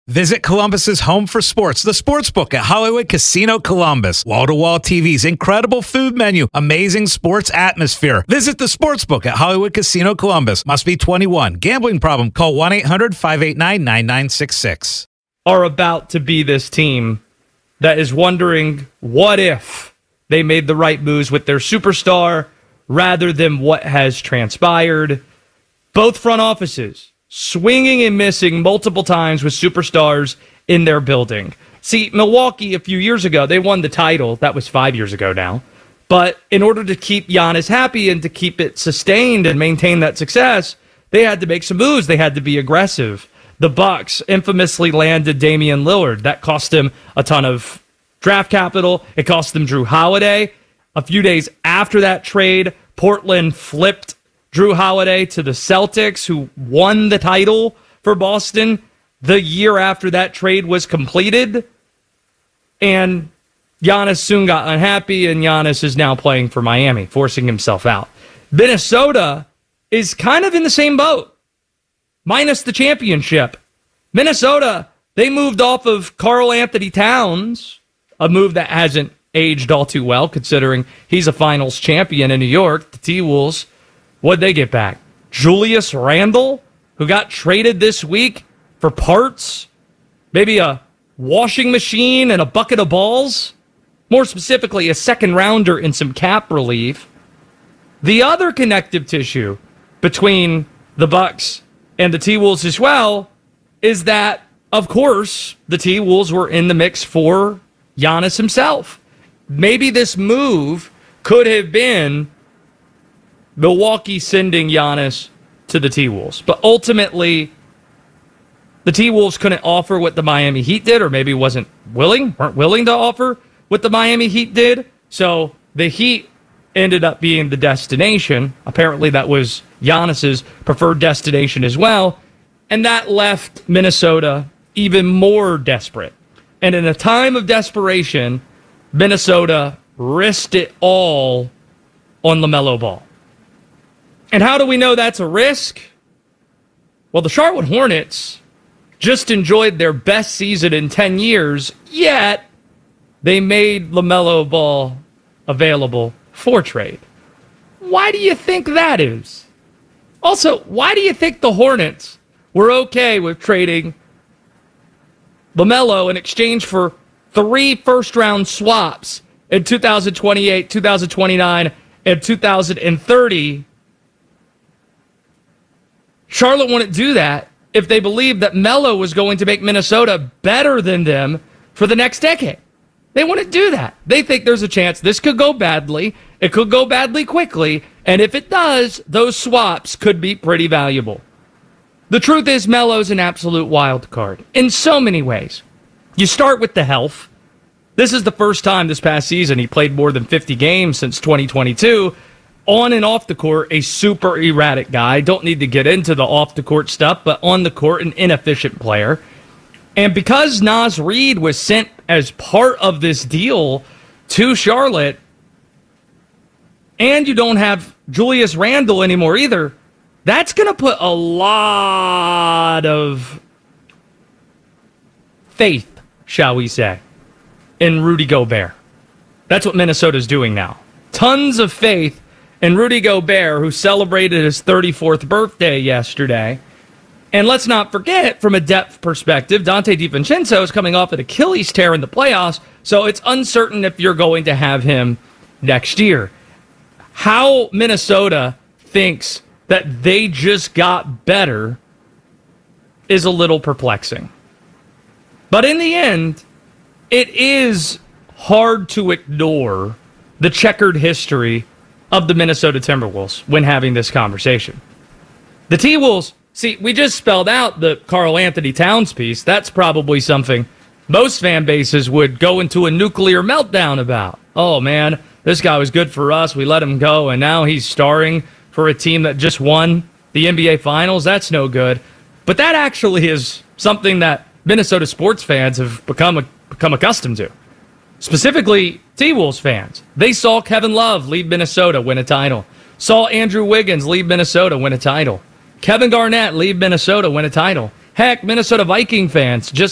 Visit Columbus's home for sports, the Sportsbook at Hollywood Casino Columbus. Wall-to-wall TVs, incredible food menu, amazing sports atmosphere. Visit the Sportsbook at Hollywood Casino Columbus. Must be 21. Gambling problem? Call 1-800-589-9966. Are about to be this team that is wondering what if they made the right moves with their superstar rather than what has transpired. Both front offices swinging and missing multiple times with superstars in their building. See, Milwaukee a few years ago, they won the title. That was 5 years ago now. But in order to keep Giannis happy and to keep it sustained and maintain that success, they had to make some moves. They had to be aggressive. The Bucks infamously landed Damian Lillard. That cost them a ton of draft capital. It cost them Drew Holiday. A few days after that trade, Portland flipped Drew Holiday to the Celtics, who won the title for Boston the year after that trade was completed. And Giannis soon got unhappy, and Giannis is now playing for Miami, forcing himself out. Minnesota is kind of in the same boat, minus the championship. Minnesota, they moved off of Karl Anthony Towns, a move that hasn't aged all too well, considering he's a finals champion in New York, the T-Wolves. What'd they get back? Julius Randle, who got traded this week for parts? Maybe a washing machine and a bucket of balls? More specifically, a second rounder and some cap relief. The other connective tissue between the Bucks and the T-Wolves as well is that, of course, the T-Wolves were in the mix for Giannis himself. Maybe this move could have been Milwaukee sending Giannis to the T-Wolves. But ultimately, the T-Wolves couldn't offer what the Miami Heat did, or maybe weren't willing to offer what the Miami Heat did. So the Heat ended up being the destination. Apparently that was Giannis's preferred destination as well. And that left Minnesota even more desperate. And in a time of desperation, Minnesota risked it all on LaMelo Ball. And how do we know that's a risk? Well, the Charlotte Hornets just enjoyed their best season in 10 years, yet they made LaMelo Ball available for trade. Why do you think that is? Also, why do you think the Hornets were okay with trading LaMelo in exchange for 3 first-round swaps in 2028, 2029, and 2030? Charlotte wouldn't do that if they believed that Melo was going to make Minnesota better than them for the next decade. They wouldn't do that. They think there's a chance this could go badly. It could go badly quickly. And if it does, those swaps could be pretty valuable. The truth is, Melo's an absolute wild card in so many ways. You start with the health. This is the first time this past season he played more than 50 games since 2022. On and off the court, a super erratic guy. Don't need to get into the off-the-court stuff, but on the court, an inefficient player. And because Naz Reid was sent as part of this deal to Charlotte, and you don't have Julius Randle anymore either, that's going to put a lot of faith, shall we say, in Rudy Gobert. That's what Minnesota's doing now. Tons of faith in Rudy Gobert, who celebrated his 34th birthday yesterday. And let's not forget, from a depth perspective, Dante DiVincenzo is coming off an Achilles tear in the playoffs, so it's uncertain if you're going to have him next year. How Minnesota thinks that they just got better is a little perplexing. But in the end, it is hard to ignore the checkered history of the Minnesota Timberwolves when having this conversation. The T-Wolves, see, we just spelled out the Karl Anthony Towns piece. That's probably something most fan bases would go into a nuclear meltdown about. Oh, man, this guy was good for us. We let him go, and now he's starring for a team that just won the NBA Finals. That's no good. But that actually is something that Minnesota sports fans have become accustomed to. Specifically, T-Wolves fans. They saw Kevin Love lead Minnesota win a title. Saw Andrew Wiggins lead Minnesota win a title. Kevin Garnett lead Minnesota win a title. Heck, Minnesota Viking fans just